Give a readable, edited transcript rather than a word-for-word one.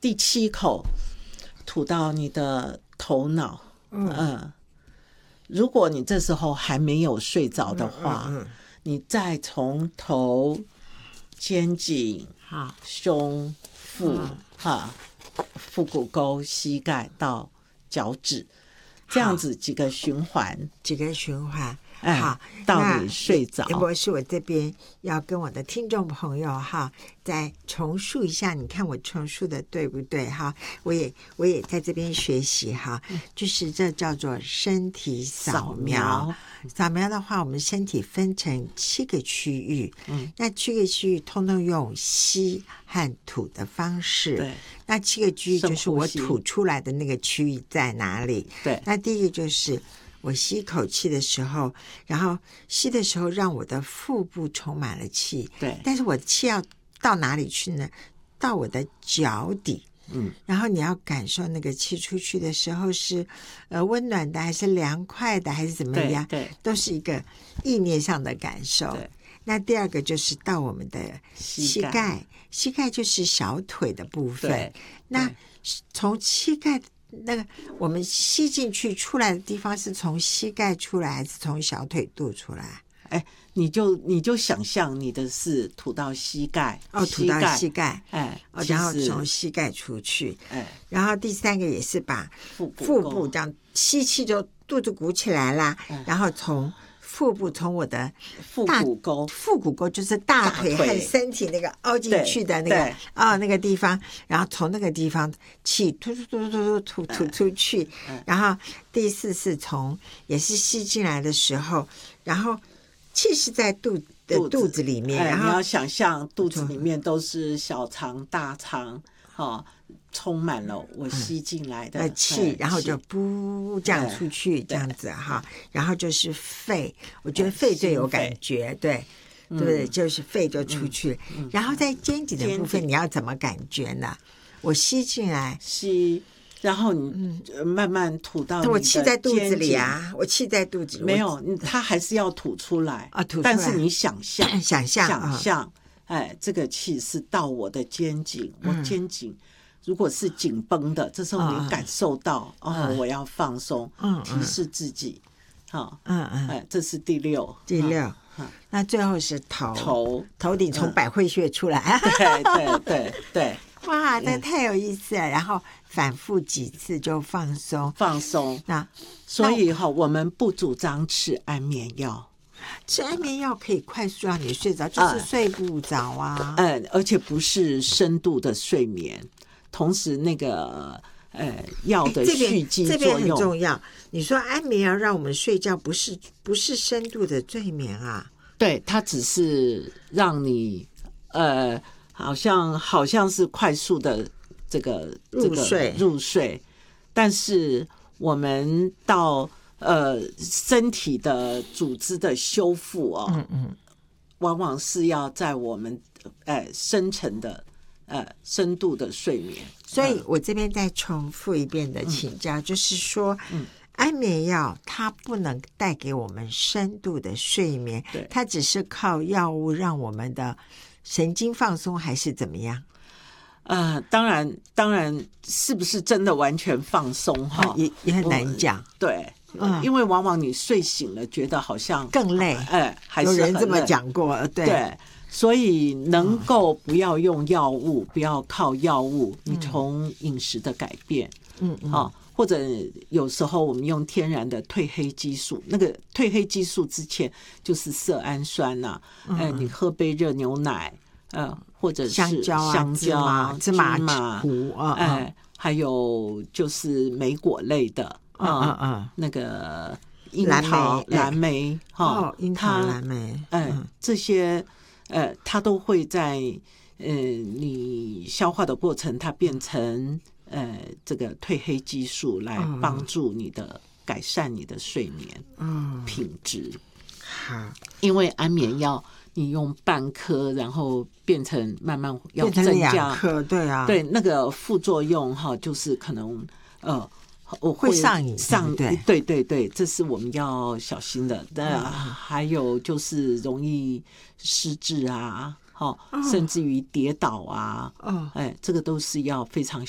第7口吐到你的头脑，如果你这时候还没有睡着的话，你再从头、肩颈、胸、腹、腹股沟、膝盖到脚趾，这样子几个循环，好，到你睡着。 林博士，我这边要跟我的听众朋友再重述一下，你看我重述的对不对哈？我也在这边学习哈，就是这叫做身体扫描。扫描的话，我们身体分成7个区域，那7个区域通通用吸和吐的方式。 对， 那7个区域就是我吐出来的那个区域在哪里？ 对， 那第一个就是我吸一口气的时候，然后吸的时候让我的腹部充满了气， 对， 但是我的气要到哪里去呢？到我的脚底，然后你要感受那个气出去的时候是温暖的还是凉快的还是怎么样？ 对， 都是一个意念上的感受。那第二个就是到我们的膝盖，膝盖就是小腿的部分。那从膝盖那个我们吸进去出来的地方是从膝盖出来还是从小腿肚出来？ 你就想象你的是吐到膝盖， 吐到膝盖，然后从膝盖出去，然后第三个也是把腹部这样吸气就肚子鼓起来啦，然后从腹部从我的腹股沟就是大腿和身体那个凹进去的那个那个地方，然后从那个地方气吐出去，然后第四是从也是吸进来的时候，然后气是在肚子里面，然后你要想象肚子里面都是小肠大肠，充满了我吸进来的气，然后就噗这样出去，这样子哈，然后就是肺，我觉得肺最有感觉，对不对？就是肺就出去，然后在肩颈的部分你要怎么感觉呢？我吸进来， 然后你慢慢吐到你的肩颈， 我气在肚子里啊，我气在肚子里， 没有，它还是要吐出来吐出来， 但是你想象，这个气是到我的肩颈，我肩颈如果是紧绷的，这时候你感受到我要放松，提示自己，这是第六， 那最后是头顶从百会穴出来， 对。 哇，这太有意思了！然后反复几次就放松。 那所以我们不主张吃安眠药。 吃安眠药可以快速让你睡着，就是睡不着啊。 而且不是深度的睡眠，同时那个药的蓄积作用， 这边很重要。你说安眠药让我们睡觉，不是深度的睡眠啊？ 对，它只是让你好像是快速的这个入睡，但是我们到身体的组织的修复往往是要在我们深层的深度的睡眠。 所以我这边再重复一遍的请教，就是说安眠药它不能带给我们深度的睡眠，它只是靠药物让我们的神经放松还是怎么样？ 当然是不是真的完全放松也很难讲。 对，因为往往你睡醒了觉得好像更累， 还是有人这么讲过， 对，所以能够不要用药物，不要靠药物，你从饮食的改变，或者有时候我们用天然的褪黑激素，那个褪黑激素之前就是色氨酸你喝杯热牛奶，或者是香蕉芝麻糊还有就是莓果类的那个樱桃、蓝莓樱桃、蓝莓， 这些它都会在你消化的过程，它变成这个褪黑激素来帮助你的改善你的睡眠品质。 好， 因为安眠药你用半颗，然后变成慢慢要增加 2颗，对啊， 对，那个副作用就是可能会上瘾， 对，这是我们要小心的。还有就是容易失智甚至于跌倒这个都是要非常